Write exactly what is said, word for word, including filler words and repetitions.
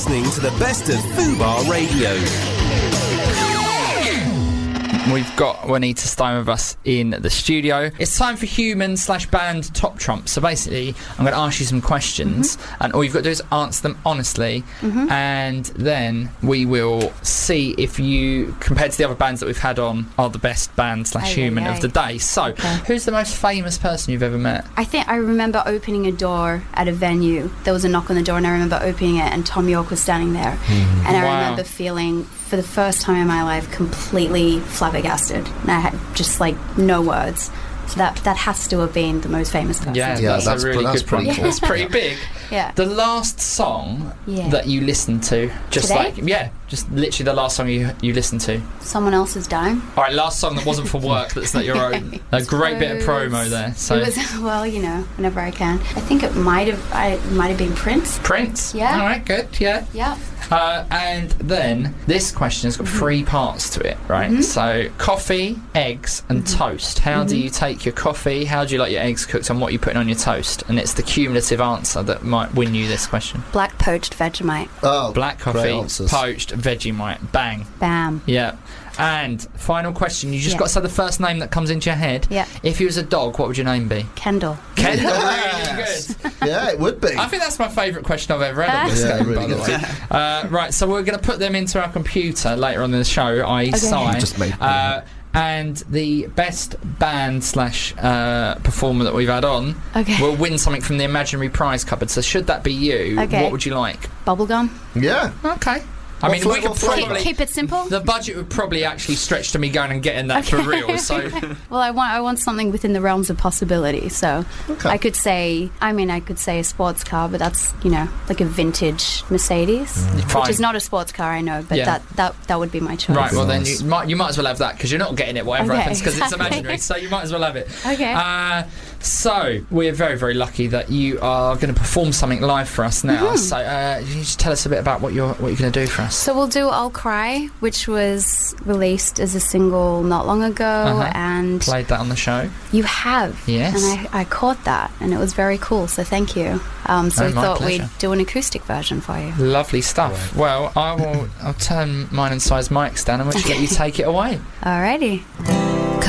listening to the best of Fubar Radio. We've got Juanita Stone with us in the studio. It's time for human slash band top trumps. So basically, I'm going to ask you some questions, mm-hmm. and all you've got to do is answer them honestly, mm-hmm. and then we will see if you, compared to the other bands that we've had on, are the best band slash human aye, aye. of the day. So, okay. Who's the most famous person you've ever met? I think I remember opening a door at a venue. There was a knock on the door, and I remember opening it, and Tom York was standing there, mm. and I wow. remember feeling, for the first time in my life, completely flabbergasted, and I had just like no words. So that that has to have been the most famous person. Yeah, yeah that's, that's a really that's good pretty point. cool. That's pretty big. Yeah. The last song yeah. that you listened to, just Today? like yeah, just literally the last song you you listened to. Someone Else's Dime. All right, last song that wasn't for work. That's not your own. A great bit of promo there. So it was, well, you know, whenever I can. I think it might have. I it might have been Prince. Prince. Yeah. All right. Good. Yeah. Yeah. Uh, and then this question has got mm-hmm. three parts to it, right? Mm-hmm. So coffee, eggs, and mm-hmm. toast. How mm-hmm. do you take your coffee? How do you like your eggs cooked? And what are you putting on your toast? And it's the cumulative answer that might win you this question. Black poached Vegemite. Oh, black coffee, poached Vegemite. Bang. Bam. Yeah. And final question, you just yeah. got to say the first name that comes into your head. Yeah. If you was a dog, what would your name be? Kendall. Kendall, yes. really good. Yeah, it would be. I think that's my favourite question I've ever had on this yeah, game, really by the way. Uh, right, so we're going to put them into our computer later on in the show, that is. Okay. Sign. Just made uh, and the best band slash uh, performer that we've had on okay. will win something from the imaginary prize cupboard. So should that be you, okay. what would you like? Bubblegum. Yeah. Okay. I what mean, flavor, we could probably keep, keep it simple. The budget would probably actually stretch to me going and getting that okay. for real. So, well, I want I want something within the realms of possibility. So, okay. I could say, I mean, I could say a sports car, but that's, you know, like a vintage Mercedes, mm. which is not a sports car, I know, but yeah. that, that that would be my choice. Right. Well, then you might you might as well have that because you're not getting it, whatever okay, happens, because exactly. it's imaginary. So you might as well have it. Okay. Uh, so we're very very lucky that you are going to perform something live for us now. Mm-hmm. So uh, you just tell us a bit about what you're what you're going to do for us. So we'll do I'll Cry, which was released as a single not long ago, uh-huh. and played that on the show. You have, yes, and I, I caught that, and it was very cool. So thank you. Um, so oh, we thought pleasure. we'd do an acoustic version for you. Lovely stuff. Right. Well, I will. I'll turn mine and size mics down, and we'll just let you take it away. Alrighty.